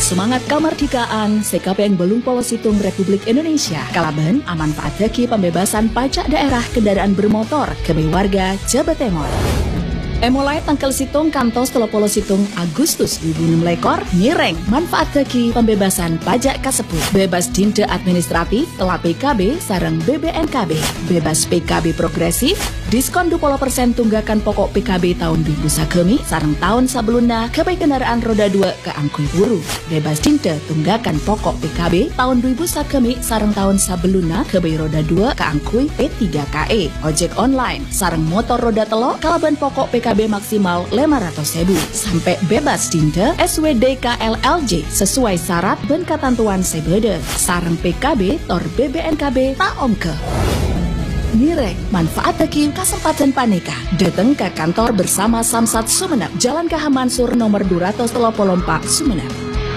Semangat Kamardikaan, CKPN Belum Polo Situng Republik Indonesia, Kalaben, amanfaat teki pembebasan pajak daerah kendaraan bermotor, kebe warga Jawa Timur. Mulai tanggal situng kantos Telopolo Situng Agustus 2006 lekor nyireng manfaat teki pembebasan pajak kasebut. Bebas dinte administratif telah PKB sareng BBNKB, bebas PKB progresif, diskon 20% tunggakan pokok PKB tahun 2000 sareng tahun sebelumnya kebe kendaraan roda 2 ke angkui buru, bebas dinte tunggakan pokok PKB tahun 2000 sareng tahun sebelumnya kebe roda 2 ke angkui P3KE, ojek online sareng motor roda telo kalaban pokok PKB maksimal 500.000 sampai bebas dinte SWDKLLJ sesuai syarat dan ketentuan sebede sareng PKB tor BBNKB tak omke. Nirek, manfaat teki kesempatan paneka. Datang ke kantor bersama Samsat Sumenep, Jalan KH Mansur nomor 234 Sumenep.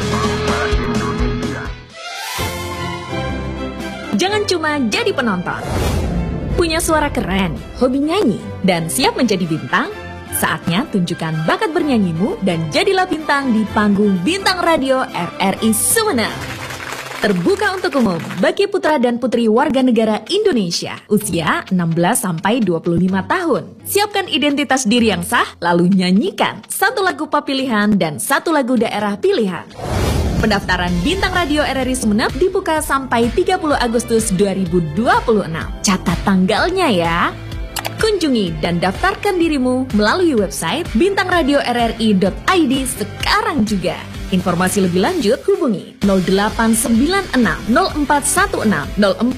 Jangan cuma jadi penonton. Punya suara keren, hobi nyanyi, dan siap menjadi bintang? Saatnya tunjukkan bakat bernyanyimu dan jadilah bintang di panggung Bintang Radio RRI Sumenep. Terbuka untuk umum bagi putra dan putri warga negara Indonesia usia 16-25 tahun. Siapkan identitas diri yang sah, lalu nyanyikan satu lagu pop pilihan dan satu lagu daerah pilihan. Pendaftaran Bintang Radio RRI Sumenep dibuka sampai 30 Agustus 2026. Catat tanggalnya ya. Kunjungi dan daftarkan dirimu melalui website bintangradiorri.id sekarang juga. Informasi lebih lanjut hubungi 0896 0416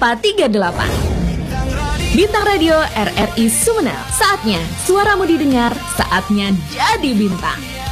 0438. Bintang Radio RRI Sumenep. Saatnya suaramu didengar, saatnya jadi bintang.